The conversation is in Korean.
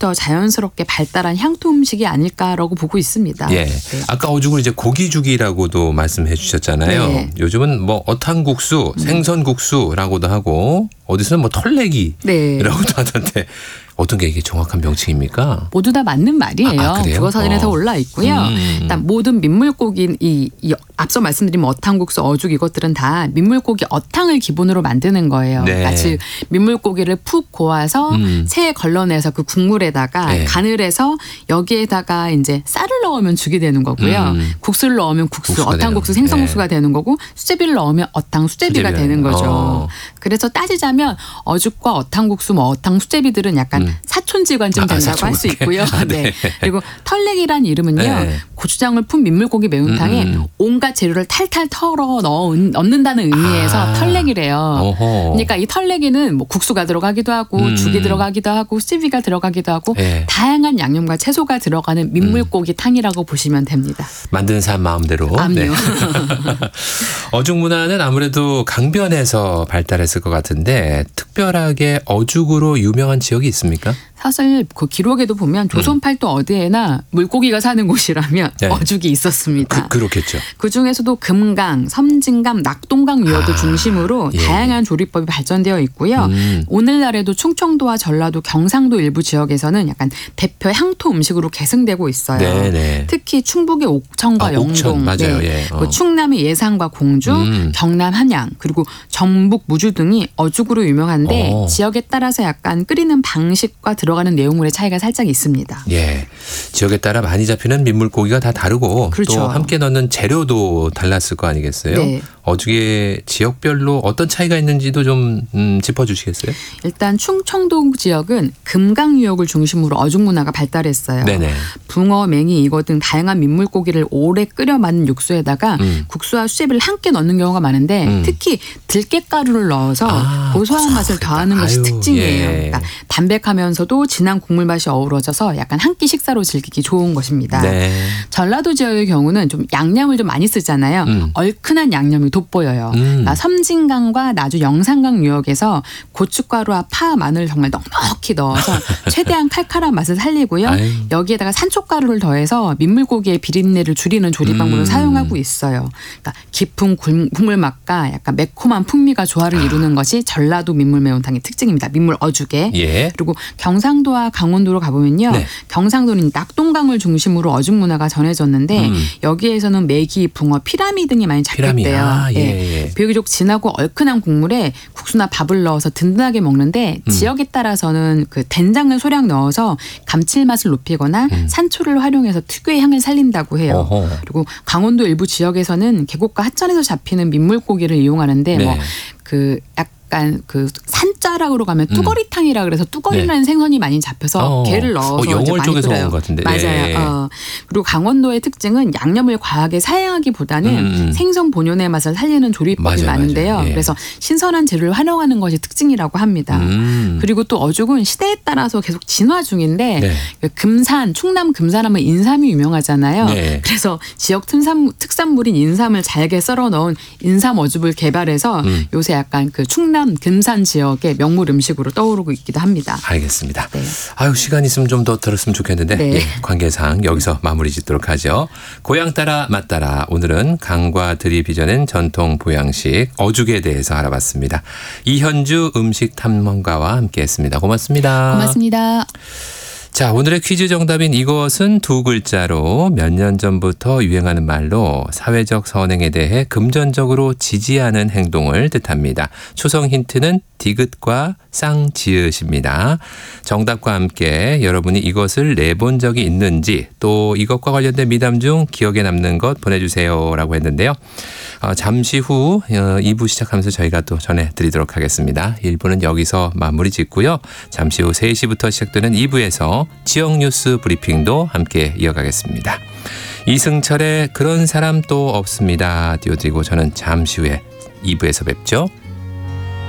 예전부터 자연스럽게 발달한 향토 음식이 아닐까라고 보고 있습니다. 예. 네. 아까 어죽을 이제 고기죽이라고도 말씀해 주셨잖아요. 네. 요즘은 뭐 어탕국수, 생선국수라고도 하고 어디서는 뭐 털내기라고도 네. 하던데 어떤 게 이게 정확한 명칭입니까? 모두 다 맞는 말이에요. 아, 그래요? 국어사전에서 올라 있고요. 일단 모든 민물고기 이 앞서 말씀드린 어탕국수, 어죽 이것들은 다 민물고기 어탕을 기본으로 만드는 거예요. 네. 그러니까 즉 민물고기를 푹 고아서 새에 걸러내서 그 국물에다가 네. 간을 해서 여기에다가 이제 쌀을 넣으면 죽이 되는 거고요. 국수를 넣으면 국수, 국수가 어탕국수, 되는. 생선국수가 되는 거고 수제비를 넣으면 어탕, 수제비가 수제비가 되는 거죠. 어. 그래서 따지자면 어죽과 어탕국수, 뭐 어탕, 수제비들은 약간 사촌지간쯤 된다고 할 수 있고요. 아, 네. 네. 그리고 털내기란 이름은요. 네. 고추장을 푼 민물고기 매운탕에 온갖 재료를 탈탈 털어 넣는다는 의미에서 털내기래요. 어허. 그러니까 이 털내기는 뭐 국수가 들어가기도 하고 죽이 들어가기도 하고 수제비가 들어가기도 하고 네. 다양한 양념과 채소가 들어가는 민물고기 탕이라고 보시면 됩니다. 만드는 사람 마음대로. 암요. 어죽 문화는 아무래도 강변에서 발달했을 것 같은데 특별하게 어죽으로 유명한 지역이 있습니까? 사실 그 기록에도 보면 조선팔도 어디에나 물고기가 사는 곳이라면 네. 어죽이 있었습니다. 그렇겠죠. 그중에서도 금강, 섬진강, 낙동강 유역을 중심으로 예. 다양한 조리법이 발전되어 있고요. 오늘날에도 충청도와 전라도, 경상도 일부 지역에서는 약간 대표 향토 음식으로 계승되고 있어요. 네네. 특히 충북의 옥천과 영동, 옥천, 맞아요. 네. 예. 그 충남의 예산과 공주, 경남 한양, 그리고 전북 무주 등이 어죽으로 유명한데 지역에 따라서 약간 끓이는 방식과 들어가는 내용물의 차이가 살짝 있습니다. 예, 지역에 따라 많이 잡히는 민물고기가 다 다르고 그렇죠. 또 함께 넣는 재료도 달랐을 거 아니겠어요? 네. 어죽의 지역별로 어떤 차이가 있는지도 좀 짚어주시겠어요? 일단 충청도 지역은 금강 유역을 중심으로 어죽 문화가 발달했어요. 네네. 붕어, 맹이, 이거 등 다양한 민물고기를 오래 끓여 만든 육수에다가 국수와 수제비를 함께 넣는 경우가 많은데 특히 들깨가루를 넣어서 고소한 맛을 더하는 것이 아유, 특징이에요. 예. 그러니까 담백하면서도 진한 국물 맛이 어우러져서 약간 한 끼 식사로 즐기기 좋은 것입니다. 네. 전라도 지역의 경우는 좀 양념을 좀 많이 쓰잖아요. 얼큰한 양념이 돋보여요. 그러니까 섬진강과 나주 영산강 유역에서 고춧가루와 파, 마늘 정말 넉넉히 넣어서 최대한 칼칼한 맛을 살리고요. 아유. 여기에다가 산초가루를 더해서 민물고기의 비린내를 줄이는 조리 방법을 사용하고 있어요. 그러니까 깊은 국물 맛과 약간 매콤한 풍미가 조화를 이루는 것이 전라도 민물 매운탕의 특징입니다. 민물 어죽에. 예. 그리고 경상도와 강원도로 가보면요. 네. 경상도는 낙동강을 중심으로 어죽 문화가 전해졌는데 여기에서는 메기, 붕어, 피라미 등이 많이 피라미. 잡혔대요. 아, 예, 네. 예. 비교적 진하고 얼큰한 국물에 국수나 밥을 넣어서 든든하게 먹는데 지역에 따라서는 그 된장을 소량 넣어서 감칠맛을 높이거나 산초를 활용해서 특유의 향을 살린다고 해요. 어허. 그리고 강원도 일부 지역에서는 계곡과 하천에서 잡히는 민물고기를 이용하는데 네. 뭐 그 약간 그 산자락으로 가면 뚜거리탕이라 그래서 뚜거리라는 생선이 많이 잡혀서 게를 넣어서 이제 영월 많이 쪽에서 끓여요. 온 것 같은데. 맞아요. 네. 그리고 강원도의 특징은 양념을 과하게 사용하기보다는 생선 본연의 맛을 살리는 조리법이 맞아요, 많은데요. 맞아요. 예. 그래서 신선한 재료를 활용하는 것이 특징이라고 합니다. 그리고 또 어죽은 시대에 따라서 계속 진화 중인데 네. 금산, 충남 금산하면 인삼이 유명하잖아요. 네. 그래서 지역 특산물인 인삼을 잘게 썰어 넣은 인삼 어죽을 개발해서 요새 약간 그 충남 금산 지역의 명물 음식으로 떠오르고 있기도 합니다. 알겠습니다. 네. 아유, 시간 있으면 좀 더 들었으면 좋겠는데 네. 예, 관계상 여기서 마무리 짓도록 하죠. 고향 따라 맛 따라 오늘은 강과 들이 빚어낸 전통 보양식 어죽에 대해서 알아봤습니다. 이현주 음식 탐험가와 함께했습니다. 고맙습니다. 고맙습니다. 자, 오늘의 퀴즈 정답인 이것은 두 글자로 몇 년 전부터 유행하는 말로 사회적 선행에 대해 금전적으로 지지하는 행동을 뜻합니다. 초성 힌트는 디귿과 쌍지읒입니다. 정답과 함께 여러분이 이것을 내본 적이 있는지 또 이것과 관련된 미담 중 기억에 남는 것 보내주세요 라고 했는데요. 잠시 후 2부 시작하면서 저희가 또 전해드리도록 하겠습니다. 1부는 여기서 마무리 짓고요. 잠시 후 3시부터 시작되는 2부에서 지역 뉴스 브리핑도 함께 이어가겠습니다. 이승철의 그런 사람 또 없습니다. 띄워드리고 저는 잠시 후에 2부에서 뵙죠.